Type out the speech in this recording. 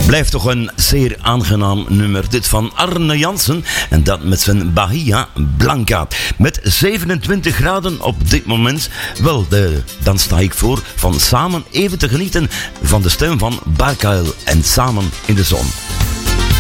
Blijft toch een zeer aangenaam nummer. Dit van Arne Jansen. En dat met zijn Bahia Blanca. Met 27 graden op dit moment. Wel, dan sta ik voor van samen even te genieten van de stem van Barkuil en Samen in de Zon.